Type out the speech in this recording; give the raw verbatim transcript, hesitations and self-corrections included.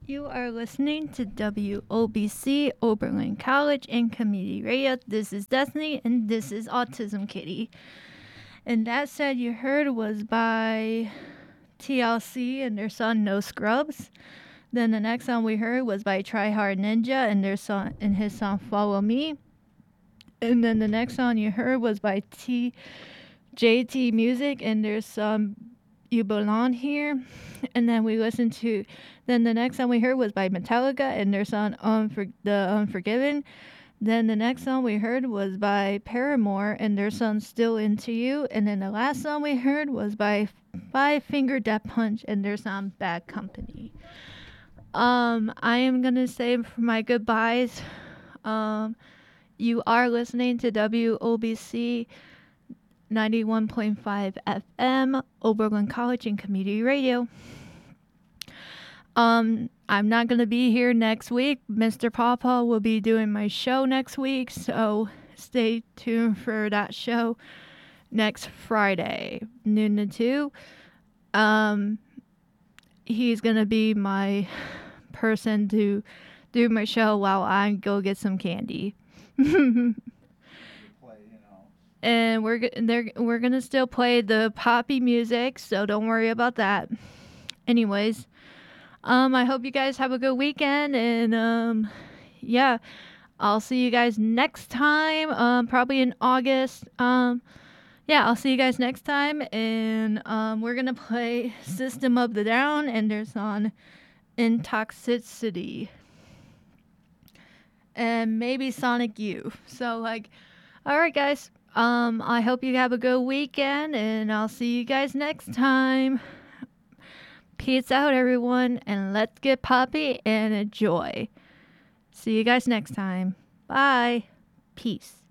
You are listening to W O B C, Oberlin College and Community Radio. This is Destiny, and this is Autism Kitty. And that said, you heard was by T L C and their song No Scrubs. Then the next song we heard was by Try Hard Ninja and their song and his song Follow Me. And then the next song you heard was by T J T Music and their song You Belong Here. And then we listened to, then the next song we heard was by Metallica and their song Unfor- The Unforgiven. Then the next song we heard was by Paramore and their song Still Into You. And then the last song we heard was by Five Finger Death Punch and their song Bad Company. Um, I am going to say for my goodbyes, um, you are listening to W O B C ninety-one point five F M, Oberlin College and Community Radio. Um, I'm not going to be here next week. Mister Pawpaw will be doing my show next week, so stay tuned for that show next Friday, noon to two. Um, he's going to be my person to do my show while I go get some candy. And we're they're, we're gonna still play the poppy music, so don't worry about that. Anyways, um, I hope you guys have a good weekend, and um, yeah, I'll see you guys next time. Um, probably in August. Um, yeah, I'll see you guys next time, and um, we're gonna play System of the Down and their song Intoxicity, and maybe Sonic Youth. So like, all right, guys. Um, I hope you have a good weekend, and I'll see you guys next time. Peace out, everyone, and let's get poppy and enjoy. See you guys next time. Bye. Peace.